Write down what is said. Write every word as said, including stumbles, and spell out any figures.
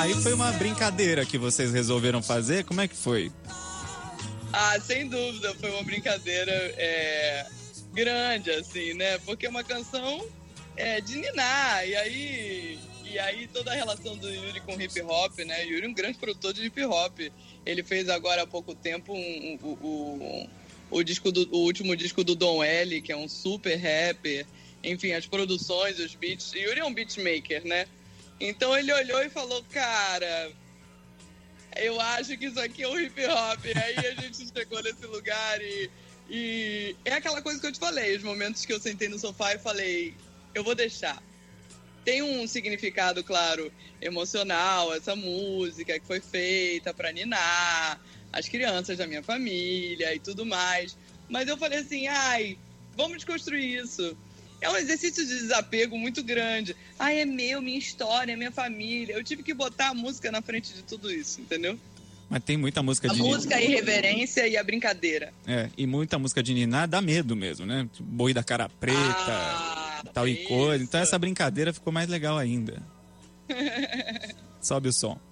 Aí foi uma brincadeira que vocês resolveram fazer? Como é que foi? Ah, sem dúvida, foi uma brincadeira é, grande, assim, né? Porque é uma canção é, de ninar, e aí, e aí toda a relação do Yuri com hip hop, né? Yuri é um grande produtor de hip hop. Ele fez agora há pouco tempo um, um, um, o, disco do, o último disco do Dom L, que é um super rapper. Enfim, as produções, os beats. Yuri é um beatmaker, né? Então ele olhou e falou, cara... eu acho que isso aqui é um hip hop. E aí a gente chegou nesse lugar e, e é aquela coisa que eu te falei, os momentos que eu sentei no sofá e falei, eu vou deixar. Tem um significado, claro, emocional, essa música que foi feita pra ninar, as crianças da minha família e tudo mais. Mas eu falei assim, ai, vamos desconstruir isso. É um exercício de desapego muito grande. Ah, é meu, minha história, minha família. Eu tive que botar a música na frente de tudo isso, entendeu? Mas tem muita música a de... A música, a irreverência e a brincadeira. É, e muita música de ninar dá medo mesmo, né? Boi da cara preta, ah, tal isso. e coisa. Então essa brincadeira ficou mais legal ainda. Sobe o som.